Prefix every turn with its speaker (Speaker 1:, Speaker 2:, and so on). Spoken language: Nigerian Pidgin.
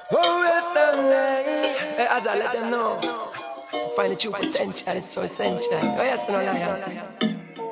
Speaker 1: Oh, Stanley. As I let them know, to find the true potential is so essential. Oh, yes, no lie.